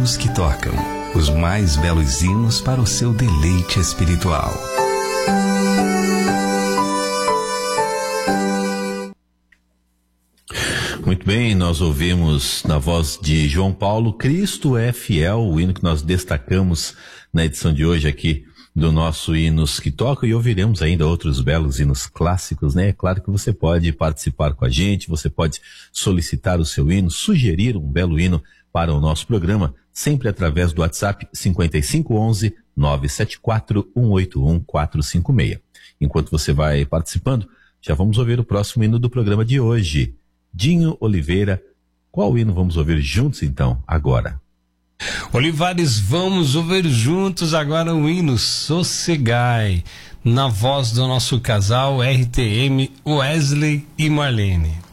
hinos que tocam, os mais belos hinos para o seu deleite espiritual. Muito bem, nós ouvimos na voz de João Paulo, Cristo é Fiel, o hino que nós destacamos na edição de hoje aqui do nosso Hinos que Tocam, e ouviremos ainda outros belos hinos clássicos, né? É claro que você pode participar com a gente, você pode solicitar o seu hino, sugerir um belo hino para o nosso programa, sempre através do WhatsApp 5511-974-181-456. Enquanto você vai participando, já vamos ouvir o próximo hino do programa de hoje. Dinho Oliveira, qual hino vamos ouvir juntos então, agora? Olivares, vamos ouvir juntos agora o hino Sossegai, na voz do nosso casal RTM, Wesley e Marlene.